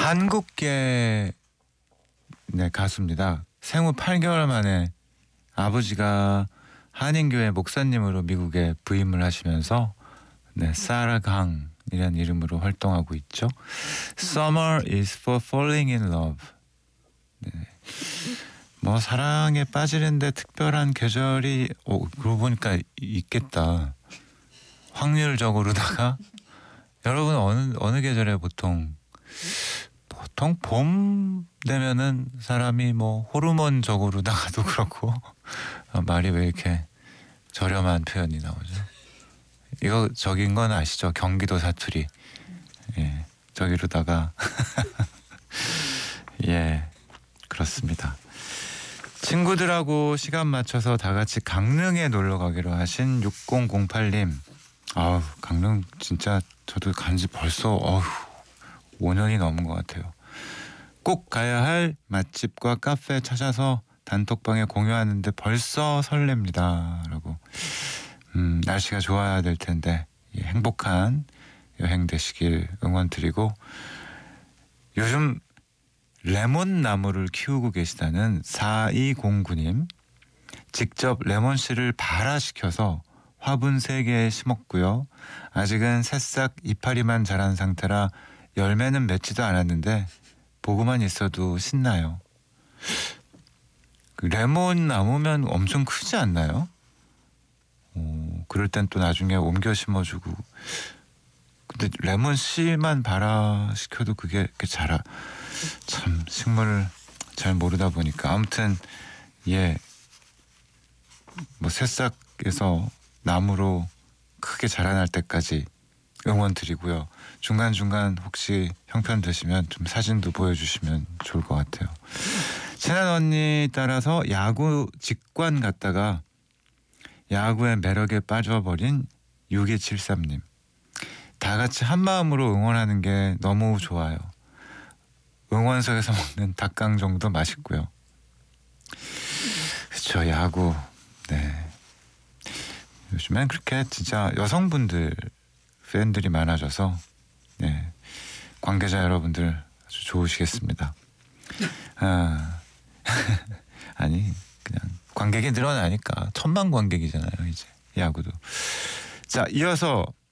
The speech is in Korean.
한국계 네, 가수입니다. 생후 8개월 만에 아버지가 한인교회 목사님으로 미국에 부임을 하시면서 네, 사라 강이라는 이름으로 활동하고 있죠. Summer is for falling in love. 네. 뭐 사랑에 빠지는데 특별한 계절이 그러고 보니까 있겠다. 확률적으로다가 여러분 어느 계절에 보통 봄 되면은 사람이 뭐 호르몬적으로다가도 그렇고 말이 왜 이렇게 저렴한 표현이 나오죠? 이거 저긴 건 아시죠? 경기도 사투리. 예, 저기로다가 예, 그렇습니다. 친구들하고 시간 맞춰서 다 같이 강릉에 놀러 가기로 하신 6008님. 아우, 강릉 진짜 저도 간지 벌써 5년이 넘은 것 같아요. 꼭 가야 할 맛집과 카페 찾아서 단톡방에 공유하는데 벌써 설렙니다. 라고. 날씨가 좋아야 될 텐데 행복한 여행 되시길 응원드리고, 요즘 레몬 나무를 키우고 계시다는 4209님. 직접 레몬씨를 발화시켜서 화분 3개에 심었고요. 아직은 새싹 이파리만 자란 상태라 열매는 맺지도 않았는데 보고만 있어도 신나요. 레몬 나무면 엄청 크지 않나요? 그럴 땐 또 나중에 옮겨 심어주고. 근데 레몬 씨만 발화시켜도 그게 이렇게 자라. 참 식물을 잘 모르다 보니까. 아무튼 예, 뭐 새싹에서 나무로 크게 자라날 때까지 응원 드리고요. 중간중간 혹시 형편 되시면 좀 사진도 보여주시면 좋을 것 같아요. 친한 언니 따라서 야구 직관 갔다가 야구의 매력에 빠져버린 6273님. 다 같이 한마음으로 응원하는 게 너무 좋아요. 응원석에서 먹는 닭강정도 맛있고요. 그렇죠, 야구. 네. 요즘엔 그렇게 진짜 여성분들 팬들이 많아져서 네, 관계자 여러분들 아주 좋으시겠습니다. 아니 그냥 관객이 늘어나니까 천만 관객이잖아요 이제 야구도. 자, 이어서